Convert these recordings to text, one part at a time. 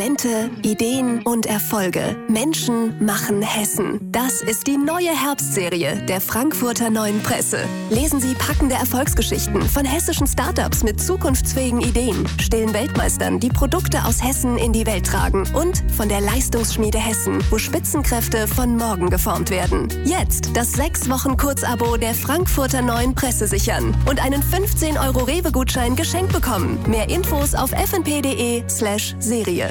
Talente, Ideen und Erfolge. Menschen machen Hessen. Das ist die neue Herbstserie der Frankfurter Neuen Presse. Lesen Sie packende Erfolgsgeschichten von hessischen Startups mit zukunftsfähigen Ideen, stillen Weltmeistern, die Produkte aus Hessen in die Welt tragen und von der Leistungsschmiede Hessen, wo Spitzenkräfte von morgen geformt werden. Jetzt das 6-Wochen-Kurzabo der Frankfurter Neuen Presse sichern und einen 15 € Rewe-Gutschein geschenkt bekommen. Mehr Infos auf fnp.de/Serie.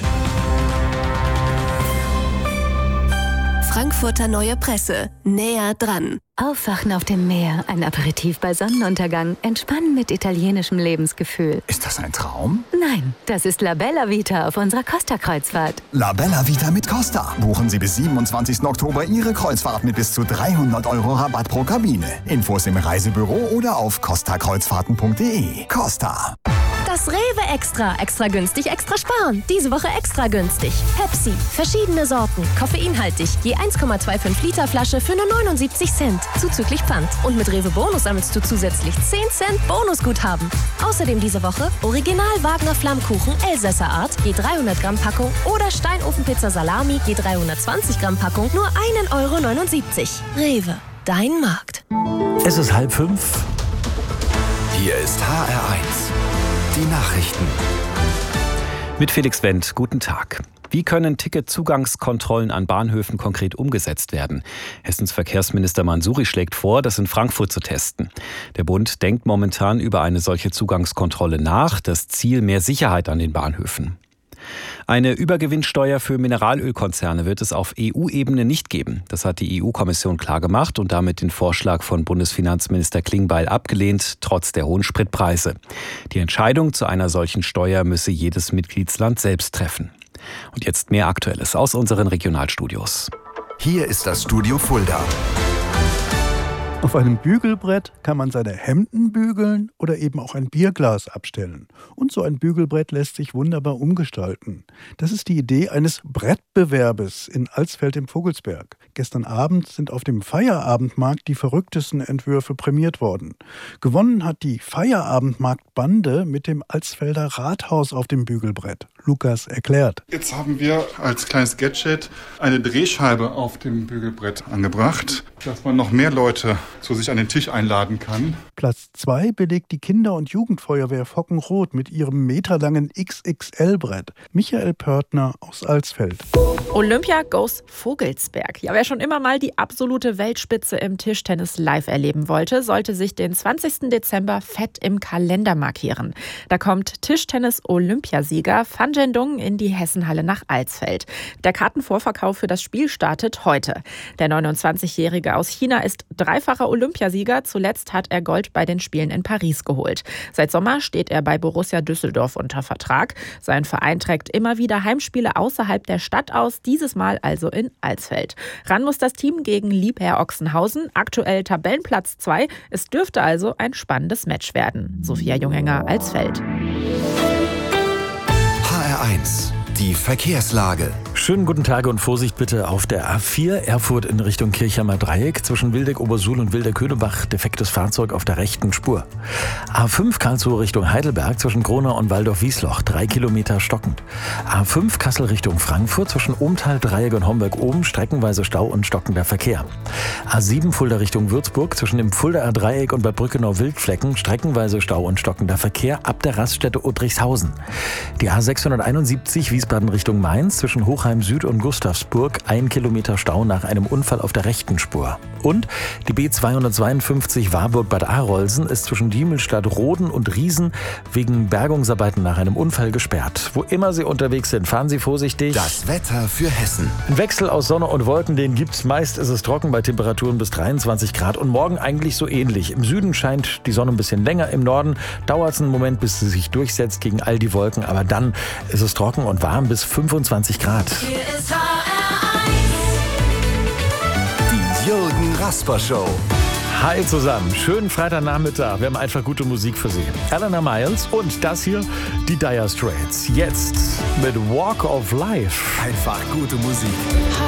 Frankfurter Neue Presse. Näher dran. Aufwachen auf dem Meer, ein Aperitif bei Sonnenuntergang, entspannen mit italienischem Lebensgefühl. Ist das ein Traum? Nein, das ist La Bella Vita auf unserer Costa-Kreuzfahrt. La Bella Vita mit Costa. Buchen Sie bis 27. Oktober Ihre Kreuzfahrt mit bis zu 300 € Rabatt pro Kabine. Infos im Reisebüro oder auf costakreuzfahrten.de. Costa. Das Rewe Extra. Extra günstig, extra sparen. Diese Woche extra günstig. Pepsi. Verschiedene Sorten. Koffeinhaltig. Je 1,25 Liter Flasche für nur 79 Cent. Zuzüglich Pfand. Und mit Rewe Bonus sammelst du zusätzlich 10 Cent Bonusguthaben. Außerdem diese Woche Original Wagner Flammkuchen Elsässer Art. Je 300 Gramm Packung. Oder Steinofenpizza Salami. Je 320 Gramm Packung. Nur 1,79 €. Rewe. Dein Markt. Es ist 4:30. Hier ist HR1. Die Nachrichten. Mit Felix Wendt, guten Tag. Wie können Ticketzugangskontrollen an Bahnhöfen konkret umgesetzt werden? Hessens Verkehrsminister Mansouri schlägt vor, das in Frankfurt zu testen. Der Bund denkt momentan über eine solche Zugangskontrolle nach. Das Ziel: mehr Sicherheit an den Bahnhöfen. Eine Übergewinnsteuer für Mineralölkonzerne wird es auf EU-Ebene nicht geben. Das hat die EU-Kommission klargemacht und damit den Vorschlag von Bundesfinanzminister Klingbeil abgelehnt, trotz der hohen Spritpreise. Die Entscheidung zu einer solchen Steuer müsse jedes Mitgliedsland selbst treffen. Und jetzt mehr Aktuelles aus unseren Regionalstudios. Hier ist das Studio Fulda. Auf einem Bügelbrett kann man seine Hemden bügeln oder eben auch ein Bierglas abstellen. Und so ein Bügelbrett lässt sich wunderbar umgestalten. Das ist die Idee eines Brettbewerbes in Alsfeld im Vogelsberg. Gestern Abend sind auf dem Feierabendmarkt die verrücktesten Entwürfe prämiert worden. Gewonnen hat die Feierabendmarktbande mit dem Alsfelder Rathaus auf dem Bügelbrett. Lukas erklärt. Jetzt haben wir als kleines Gadget eine Drehscheibe auf dem Bügelbrett angebracht, dass man noch mehr Leute zu sich an den Tisch einladen kann. Platz 2 belegt die Kinder- und Jugendfeuerwehr Fockenroth mit ihrem meterlangen XXL-Brett. Michael Pörtner aus Alsfeld. Olympia goes Vogelsberg. Ja, wer schon immer mal die absolute Weltspitze im Tischtennis live erleben wollte, sollte sich den 20. Dezember fett im Kalender markieren. Da kommt Tischtennis-Olympiasieger Fan Zhendong in die Hessenhalle nach Alsfeld. Der Kartenvorverkauf für das Spiel startet heute. Der 29-Jährige aus China ist dreifacher Olympiasieger. Zuletzt hat er Gold bei den Spielen in Paris geholt. Seit Sommer steht er bei Borussia Düsseldorf unter Vertrag. Sein Verein trägt immer wieder Heimspiele außerhalb der Stadt aus, dieses Mal also in Alsfeld. Ran muss das Team gegen Liebherr Ochsenhausen, aktuell Tabellenplatz 2. Es dürfte also ein spannendes Match werden. Sophia Jungenger, Alsfeld. HR1, die Verkehrslage. Schönen guten Tag und Vorsicht bitte auf der A4 Erfurt in Richtung Kirchheimer Dreieck zwischen Wildeck-Obersuhl und Wildeck-Köhlebach. Defektes Fahrzeug auf der rechten Spur. A5 Karlsruhe Richtung Heidelberg zwischen Gronau und Waldorf-Wiesloch 3 Kilometer stockend. A5 Kassel Richtung Frankfurt zwischen Ohmtal, Dreieck und Homberg-Oben streckenweise Stau und stockender Verkehr. A7 Fulda Richtung Würzburg zwischen dem Fuldaer Dreieck und Bad Brückenau-Wildflecken streckenweise Stau und stockender Verkehr ab der Raststätte Uttrichshausen. Die A671 Wiesbaden Richtung Mainz zwischen Hochheim Süd und Gustavsburg 1 Kilometer Stau nach einem Unfall auf der rechten Spur. Und die B252 Warburg-Bad Arolsen ist zwischen Diemelstadt-Roden und Riesen wegen Bergungsarbeiten nach einem Unfall gesperrt. Wo immer Sie unterwegs sind, fahren Sie vorsichtig. Das Wetter für Hessen. Ein Wechsel aus Sonne und Wolken, den gibt's. Meist ist es trocken bei Temperaturen bis 23 Grad und morgen eigentlich so ähnlich. Im Süden scheint die Sonne ein bisschen länger, im Norden dauert es einen Moment, bis sie sich durchsetzt gegen all die Wolken, aber dann ist es trocken und warm bis 25 Grad. Hier ist HR1. Die Jürgen Rasper Show. Hi zusammen, schönen Freitagnachmittag. Wir haben einfach gute Musik für Sie. Eleanor Miles und das hier, die Dire Straits. Jetzt mit Walk of Life. Einfach gute Musik.